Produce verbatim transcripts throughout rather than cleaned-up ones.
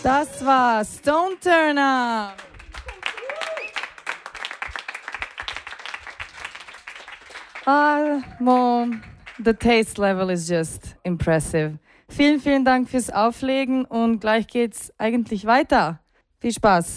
Das war Stone Turner. Ah, Mo, the taste level is just impressive. Vielen, vielen Dank fürs Auflegen und gleich geht's eigentlich weiter. Viel Spaß.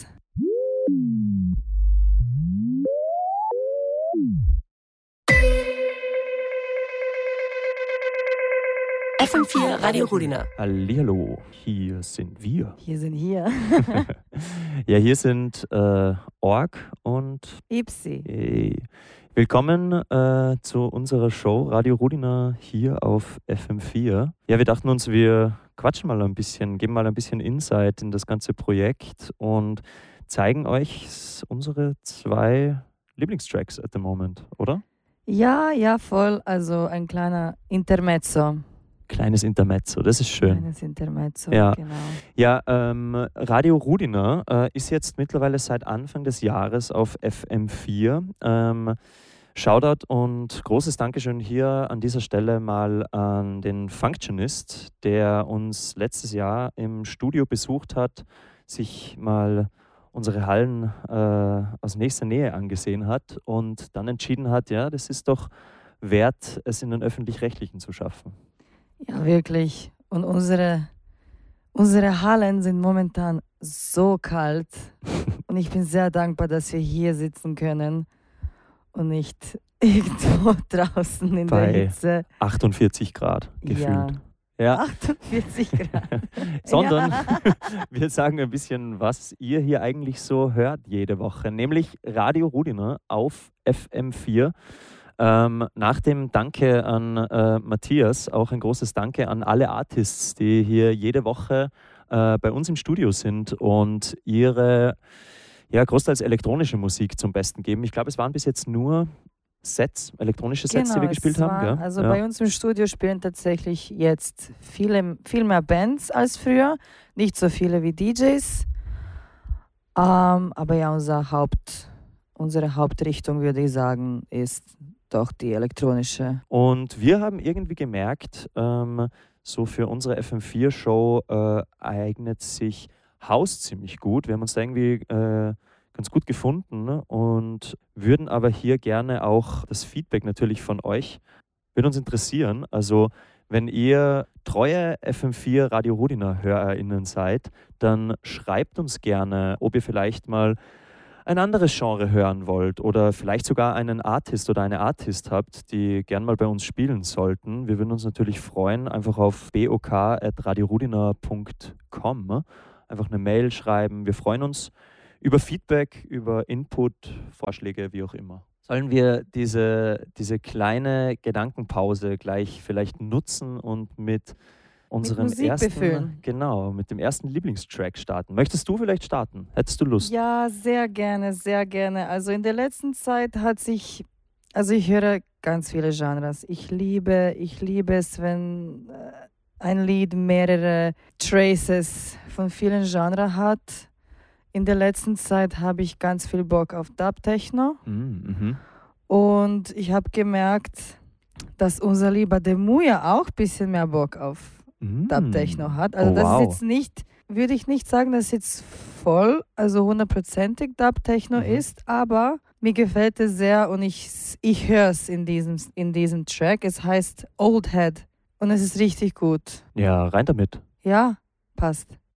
F M vier Radio Rudina. Hallihallo, hier sind wir. Hier sind hier. Ja, hier sind äh, Org und Ipsi. Hey. Willkommen äh, zu unserer Show Radio Rudina hier auf F M vier. Ja, wir dachten uns, wir quatschen mal ein bisschen, geben mal ein bisschen Insight in das ganze Projekt und zeigen euch unsere zwei Lieblingstracks at the moment, oder? Ja, ja, voll. Also ein kleiner Intermezzo. Kleines Intermezzo, das ist schön. Kleines Intermezzo, ja. genau. Ja, ähm, Radio Rudina äh, ist jetzt mittlerweile seit Anfang des Jahres auf F M vier. Ähm, Shoutout und großes Dankeschön hier an dieser Stelle mal an den Functionist, der uns letztes Jahr im Studio besucht hat, sich mal unsere Hallen äh, aus nächster Nähe angesehen hat und dann entschieden hat, ja, das ist doch wert, es in den Öffentlich-Rechtlichen zu schaffen. Ja, wirklich. Und unsere, unsere Hallen sind momentan so kalt. Und ich bin sehr dankbar, dass wir hier sitzen können und nicht irgendwo draußen in Bei der Hitze. achtundvierzig Grad gefühlt. Ja. Ja. achtundvierzig Grad. Sondern Ja. wir sagen ein bisschen, was ihr hier eigentlich so hört jede Woche, nämlich Radio Rudina auf F M vier. Ähm, nach dem Danke an äh, Matthias, auch ein großes Danke an alle Artists, die hier jede Woche äh, bei uns im Studio sind und ihre ja, großteils elektronische Musik zum Besten geben. Ich glaube, es waren bis jetzt nur Sets, elektronische Sets, Genau, die wir gespielt war, haben. Gell? Also ja. bei uns im Studio spielen tatsächlich jetzt viele, viel mehr Bands als früher. Nicht so viele wie D Js. Ähm, aber ja, unser Haupt, unsere Hauptrichtung, würde ich sagen, ist doch die elektronische. Und wir haben irgendwie gemerkt, ähm, so für unsere F M vier Show äh, eignet sich House ziemlich gut. Wir haben uns da irgendwie äh, ganz gut gefunden, ne? Und würden aber hier gerne auch das Feedback natürlich von euch, würde uns interessieren. Also wenn ihr treue F M vier Radio Rudina HörerInnen seid, dann schreibt uns gerne, ob ihr vielleicht mal ein anderes Genre hören wollt oder vielleicht sogar einen Artist oder eine Artist habt, die gern mal bei uns spielen sollten. Wir würden uns natürlich freuen, einfach auf bok at radiorudina punkt com einfach eine Mail schreiben. Wir freuen uns über Feedback, über Input, Vorschläge, wie auch immer. Sollen wir diese, diese kleine Gedankenpause gleich vielleicht nutzen und mit unseren mit Musik ersten, befüllen. Genau, mit dem ersten Lieblingstrack starten. Möchtest du vielleicht starten? Hättest du Lust? Ja, sehr gerne, sehr gerne. Also in der letzten Zeit hat sich, also ich höre ganz viele Genres. Ich liebe, ich liebe es, wenn äh, ein Lied mehrere Traces von vielen Genres hat. In der letzten Zeit habe ich ganz viel Bock auf Dub-Techno. Mhm. Und ich habe gemerkt, dass unser lieber Demuya auch ein bisschen mehr Bock auf Mhm. Dub-Techno hat. Also Oh, das wow. ist jetzt nicht, würde ich nicht sagen, dass es jetzt voll, also hundertprozentig Dub-Techno Mhm. ist, aber mir gefällt es sehr und ich, ich höre es in diesem, in diesem Track. Es heißt Old Head und es ist richtig gut. Ja, rein damit. Ja, passt.